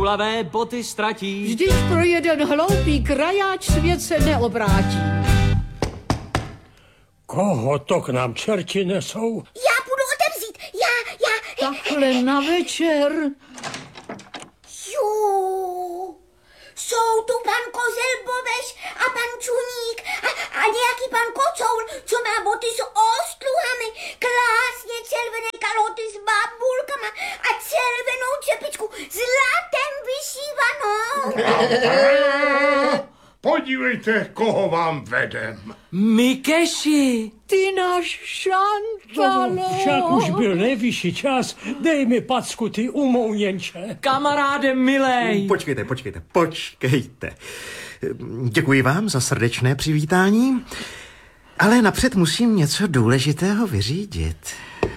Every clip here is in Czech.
Kulavé boty ztratí. Vždyť pro jeden hloupý krajáč svět se neobrátí. Koho to k nám čerti nesou? Já půjdu otevřít. Já. Takhle na večer. Jo. Jsou tu pan Kozel Bobeš a pan Čuník a nějaký pan Kocoul, co má boty s ostluhami, krásně červené kaloty s babulkama a červenou čepičku zlatem vyšívanou. Podívejte, koho vám vedem. Mikeši. Ty náš Šantalo. Však už byl nejvyšší čas. Dej mi packu, ty umouněnče. Kamaráde milej. Počkejte. Děkuji vám za srdečné přivítání, ale napřed musím něco důležitého vyřídit.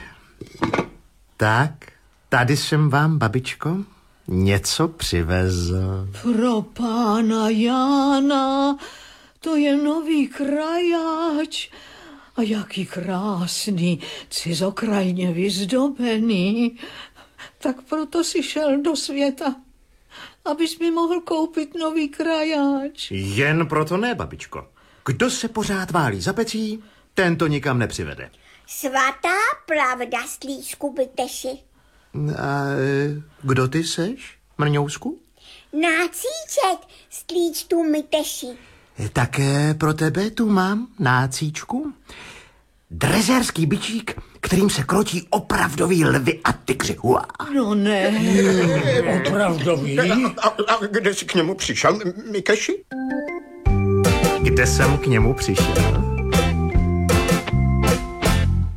Tak, tady jsem vám, babičko, něco přivezl. Pro pána Jána, to je nový krajáč. A jaký krásný, cizokrajně vyzdobený. Tak proto si šel do světa, abys mi mohl koupit nový krajáč. Jen proto ne, babičko. Kdo se pořád válí za pecí, ten to nikam nepřivede. Svatá pravda, Slíčku Byteši. A kdo ty seš, Mrňousku? Nácíček, Slíčku Myteši. Tak pro tebe tu mám nácíčku. Drezérský bičík, kterým se krotí opravdový lvy a tygři. No ne. Opravdový? A kde jsi k němu přišel, Mikeši? Kde jsem k němu přišel?